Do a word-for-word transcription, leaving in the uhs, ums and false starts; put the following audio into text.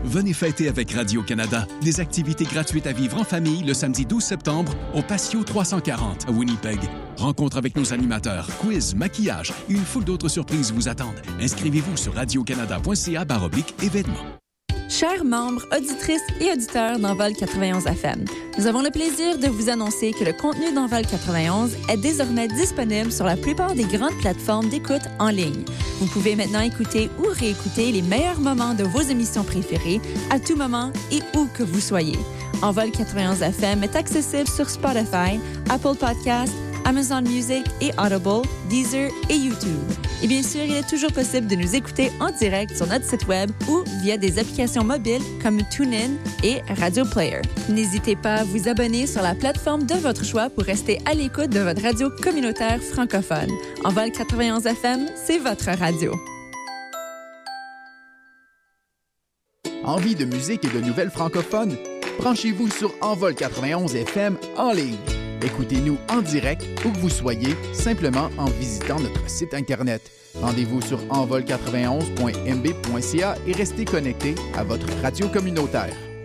Venez fêter avec Radio-Canada. Des activités gratuites à vivre en famille le samedi douze septembre au Patio trois cent quarante à Winnipeg. Rencontre avec nos animateurs, quiz, maquillage et une foule d'autres surprises vous attendent. Inscrivez-vous sur radiocanada.ca baroblique événements. Chers membres, auditrices et auditeurs d'Envol quatre-vingt-onze F M, nous avons le plaisir de vous annoncer que le contenu d'Envol quatre-vingt-onze est désormais disponible sur la plupart des grandes plateformes d'écoute en ligne. Vous pouvez maintenant écouter ou réécouter les meilleurs moments de vos émissions préférées à tout moment et où que vous soyez. Envol quatre-vingt-onze F M est accessible sur Spotify, Apple Podcasts, Amazon Music et Audible, Deezer et YouTube. Et bien sûr, il est toujours possible de nous écouter en direct sur notre site web ou via des applications mobiles comme TuneIn et Radio Player. N'hésitez pas à vous abonner sur la plateforme de votre choix pour rester à l'écoute de votre radio communautaire francophone. Envol quatre-vingt-onze F M, c'est votre radio. Envie de musique et de nouvelles francophones? Branchez-vous sur Envol quatre-vingt-onze F M en ligne. Écoutez-nous en direct où que vous soyez, simplement en visitant notre site Internet. Rendez-vous sur envol quatre-vingt-onze point m b point c a et restez connectés à votre radio communautaire.